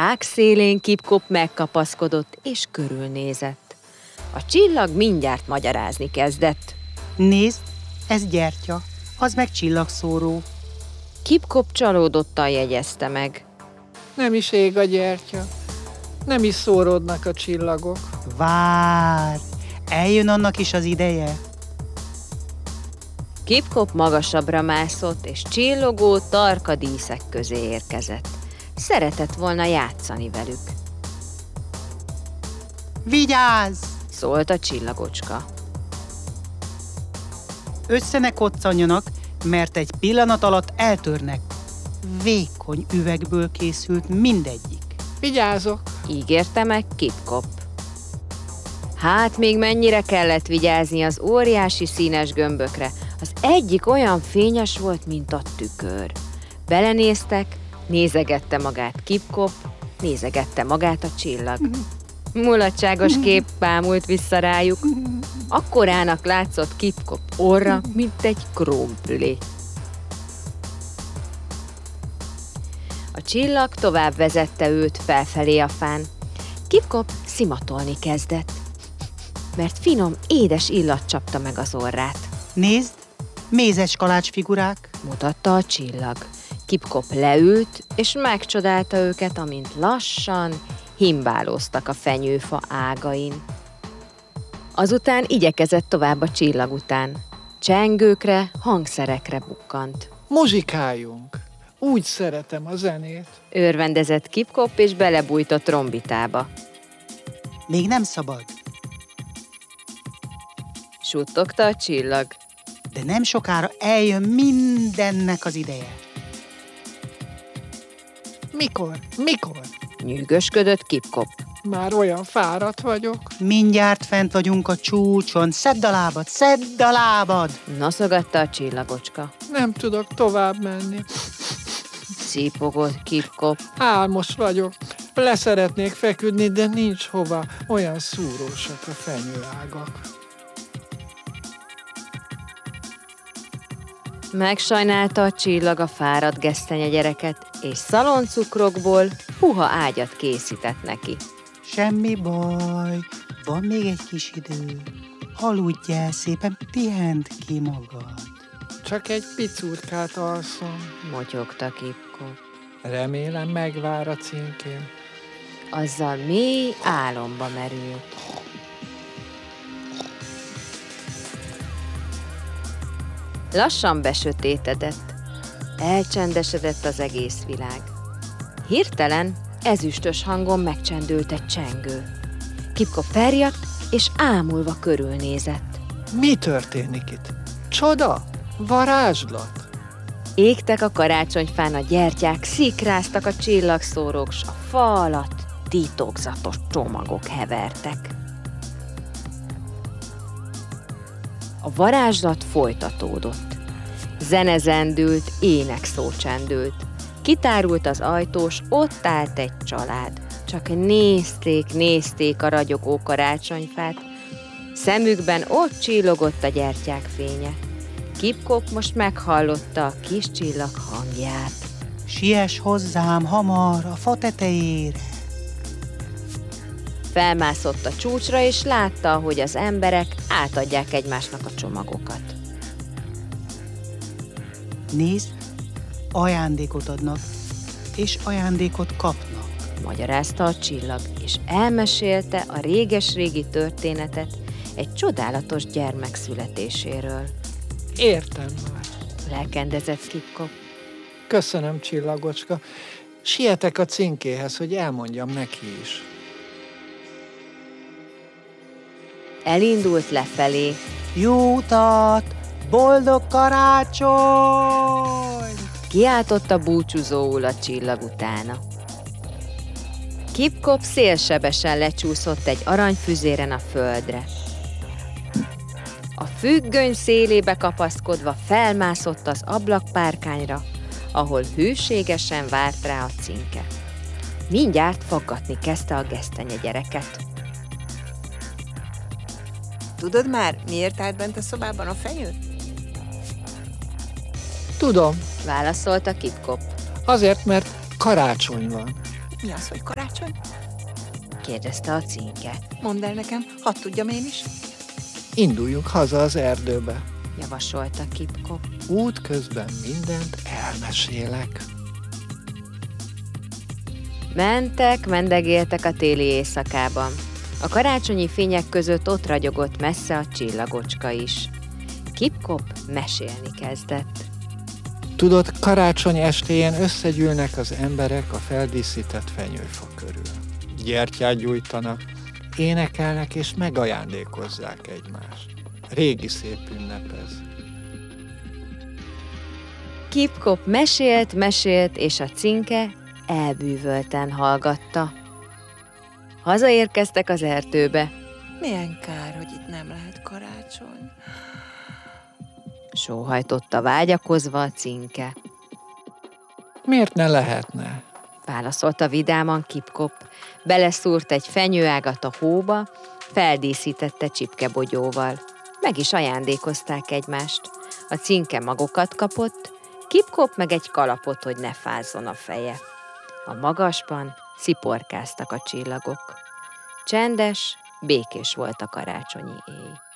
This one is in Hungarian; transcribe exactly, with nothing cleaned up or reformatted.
ág szélén Kip-Kop megkapaszkodott és körülnézett. A csillag mindjárt magyarázni kezdett. Nézd, ez gyertya, az meg csillagszóró. Kip-Kop csalódottan jegyezte meg. Nem is ég a gyertya, nem is szóródnak a csillagok. Várj, eljön annak is az ideje. Kip-Kop magasabbra mászott, és csillogó, tarka díszek közé érkezett. Szeretett volna játszani velük. Vigyázz! Szólt a csillagocska. Össze ne koccanjanak, mert egy pillanat alatt eltörnek. Vékony üvegből készült mindegyik. Vigyázok! Ígérte meg Kip-Kop. Hát még mennyire kellett vigyázni az óriási színes gömbökre. Az egyik olyan fényes volt, mint a tükör. Belenéztek, nézegette magát Kip-Kop, nézegette magát a csillag. Mulatságos kép bámult vissza rájuk. Akkorának látszott Kip-Kop orra, mint egy krumpli. A csillag tovább vezette őt felfelé a fán. Kip-Kop szimatolni kezdett, mert finom, édes illat csapta meg az orrát. Nézd, mézes kalács figurák, mutatta a csillag. Kip-Kop leült, és megcsodálta őket, amint lassan himbálóztak a fenyőfa ágain. Azután igyekezett tovább a csillag után. Csengőkre, hangszerekre bukkant. Muzsikáljunk! Úgy szeretem a zenét. Örvendezett Kip-Kop, és belebújt a trombitába. Még nem szabad. Suttogta a csillag. De nem sokára eljön mindennek az ideje. Mikor? Mikor? Nyűgösködött Kip-Kop. Már olyan fáradt vagyok. Mindjárt fent vagyunk a csúcson. Szedd a lábad, szedd a lábad! Noszogatta a csillagocska. Nem tudok tovább menni. Szipogott Kip-Kop. Álmos vagyok. Leszeretnék feküdni, de nincs hova. Olyan szúrósak a fenyőágak. Megsajnálta a csillag a fáradt gesztenye gyereket, és szaloncukrokból puha ágyat készített neki. Semmi baj, van még egy kis idő. Aludj el szépen, pihent ki magad. Csak egy picurkát alszom. Motyogta Kip-Kop. Remélem megvár a cinkén. Azzal mély álomba merült. Lassan besötétedett. Elcsendesedett az egész világ. Hirtelen ezüstös hangon megcsendült egy csengő. Kip-Kop felriadt, és ámulva körülnézett. Mi történik itt? Csoda? Varázslat? Égtek a karácsonyfán a gyertyák, szikráztak a csillagszórók, s a fa alatt titokzatos csomagok hevertek. A varázslat folytatódott. Zene zendült, énekszó csendült. Kitárult az ajtós, ott állt egy család. Csak nézték, nézték a ragyogó karácsonyfát. Szemükben ott csillogott a gyertyák fénye. Kip-Kop most meghallotta a kis csillag hangját. Siess hozzám hamar a fa tetejére. Felmászott a csúcsra, és látta, hogy az emberek átadják egymásnak a csomagokat. Nézd, ajándékot adnak, és ajándékot kapnak. Magyarázta a csillag, és elmesélte a réges-régi történetet egy csodálatos gyermek születéséről. Értem már. Lelkendezett Kip-Kop. Köszönöm, csillagocska. Sietek a cinkéhez, hogy elmondjam neki is. Elindult lefelé. Jó utat! Boldog karácsony! Kiáltotta búcsúzóul a csillag utána. Kip-Kop szélsebesen lecsúszott egy aranyfüzéren a földre. A függöny szélébe kapaszkodva felmászott az ablakpárkányra, ahol hűségesen várt rá a cinke. Mindjárt faggatni kezdte a gesztenye gyereket. Tudod már, miért állt bent a szobában a fenyő? Tudom, Válaszolta Kip-Kop. azért, mert karácsony van. Mi az, hogy karácsony? kérdezte a Cinke. Mondd el nekem, hadd tudjam én is. Induljunk haza az erdőbe. Javasolta Kip-Kop. Út közben mindent elmesélek. Mentek, mendegéltek a téli éjszakában. A karácsonyi fények között ott ragyogott messze a csillagocska is. Kip-Kop mesélni kezdett. Tudod, karácsony estéjén összegyűlnek az emberek a feldíszített fenyőfa körül. Gyertyát gyújtanak, énekelnek és megajándékozzák egymást. Régi szép ünnep ez. Kip-Kop mesélt, mesélt, és a Cinke elbűvölten hallgatta. Hazaérkeztek az erdőbe. Milyen kár, hogy itt nem lehet karácsony. Sóhajtotta vágyakozva a Cinke. Miért ne lehetne? Válaszolta vidáman Kip-Kop. Beleszúrt egy fenyőágat a hóba, feldíszítette csipkebogyóval. Meg is ajándékozták egymást. A Cinke magokat kapott, Kip-Kop meg egy kalapot, hogy ne fázzon a feje. A magasban sziporkáztak a csillagok. Csendes, békés volt a karácsonyi éj.